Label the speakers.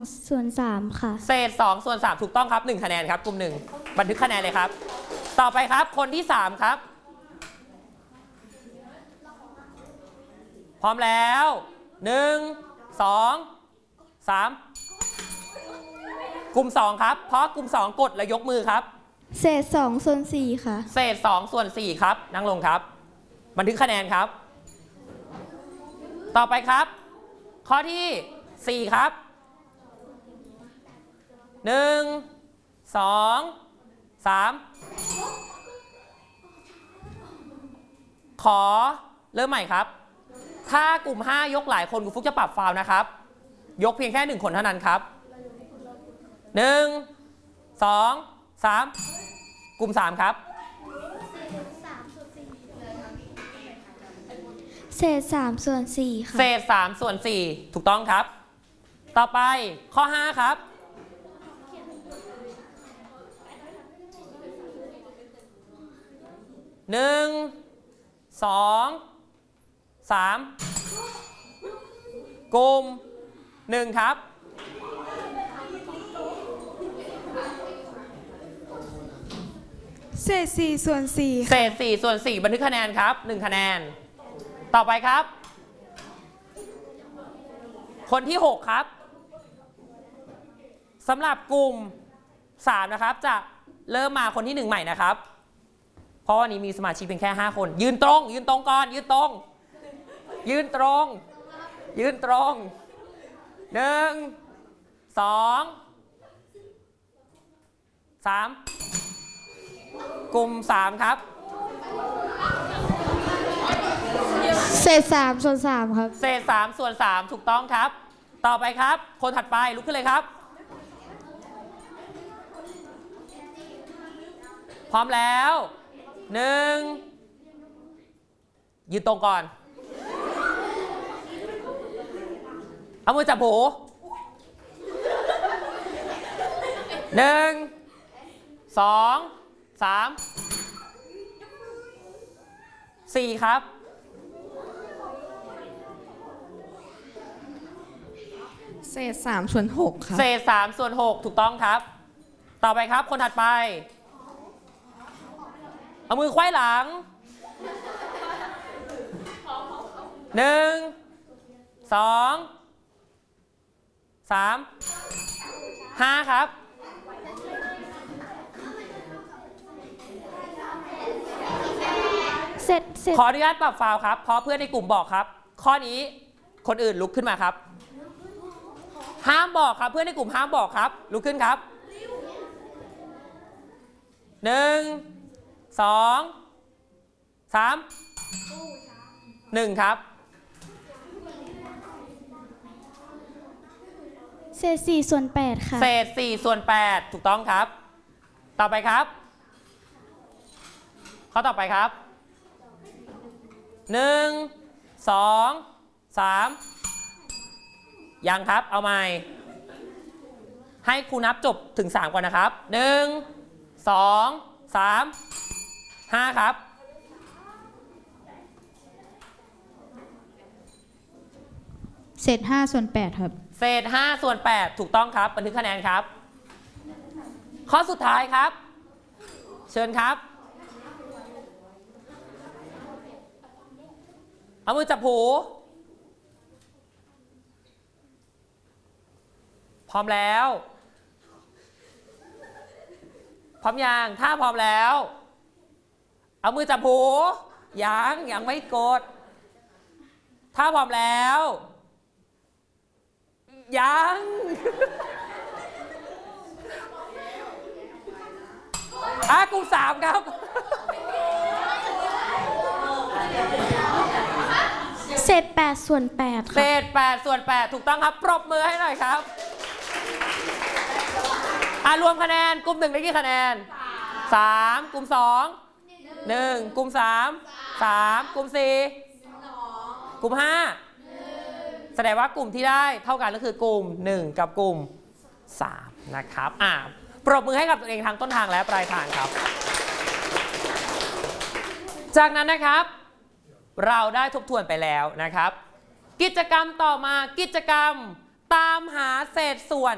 Speaker 1: 2/3ค่ะ
Speaker 2: เศษ2/3ถูกต้องครับ1คะแนนครับกลุ่ม1บันทึกคะแนนเลยครับต่อไปครับคนที่3ครับพร้อมแล้ว1 2 3กลุ่ม2ครับเพราะกลุ่ม2กดแล้วยกมือครับ
Speaker 1: เศษ2/4ค่ะ
Speaker 2: เศษ2/4ครับนั่งลงครับบันทึกคะแนนครับต่อไปครับข้อที่4ครับ1 2 3ขอเริ่มใหม่ครับถ้ากลุ่ม5ยกหลายคนคุณฟุกจะปรับฟาวล์นะครับยกเพียงแค่1คนเท่านั้นครับ1 2 3กลุ่ม3ครับ
Speaker 1: เศษ3/4ค่ะ
Speaker 2: เศษ3/4ถูกต้องครับต่อไปข้อ5ครับ1 2 3กลุ่ม1ครับ
Speaker 3: เศษ4/4
Speaker 2: เศษ4/4บันทึกคะแนนครับ1คะแนนต่อไปครับคนที่6ครับสำหรับกลุ่ม3นะครับจะเริ่มมาคนที่1ใหม่นะครับเพราะวันนี้มีสมาชิกเพียงแค่5คนยืนตรงก่อนยืนตรง1 2 3กลุ่ม3ครับ
Speaker 1: เศษ3/3ครับ
Speaker 2: เศษ3/3ถูกต้องครับต่อไปครับคนถัดไปลุกขึ้นเลยครับพร้อมแล้ว1ยืนตรงก่อนเอามือจับหู1 2 3 4ครับ
Speaker 3: เศษ3/6ค่ะ
Speaker 2: เศษ3/6ถูกต้องครับต่อไปครับคนถัดไปเอามือไขว้หลัง1 2 3 5ครับขออนุญาตปรับฟาวล์ครับเพราะเพื่อนในกลุ่มบอกครับข้อนี้คนอื่นลุกขึ้นมาครับห้ามบอกครับเพื่อนในกลุ่มห้ามบอกครับลุกขึ้นครับ1 2 3 1ครับ
Speaker 1: เศษ4/8ค่ะ
Speaker 2: เศษ4/8ถูกต้องครับต่อไปครับข้อต่อไปครับ1 2 3ยังครับเอาใหม่ให้ครูนับจบถึง3ก่อนนะครับ1 2 3 5ครับ
Speaker 3: เศษ5/8ครับ
Speaker 2: เศษ5/8ถูกต้องครับบันทึกคะแนนครับข้อสุดท้ายครับเชิญครับเอามือจับหูพร้อมแล้วพร้อมยังถ้าพร้อมแล้วเอามือจับหูยังไม่กดถ้าพร้อมแล้วยังกลุ่ม3ครับ
Speaker 1: เศษ8/8ค่ะ
Speaker 2: เศษ8/8ถูกต้องครับปรบมือให้หน่อยครับรวมคะแนนกลุ่ม1ได้กี่คะแนน3กลุ่ม2 1กลุ่ม3 3กลุ่ม4กลุ่ม5แสดงว่ากลุ่มที่ได้เท่ากันก็คือกลุ่ม1กับกลุ่ม3นะครับปรบมือให้กับตัวเองทั้งต้นทางและปลายทางครับจากนั้นนะครับเราได้ทบทวนไปแล้วนะครับกิจกรรมต่อมากิจกรรมตามหาเศษส่วน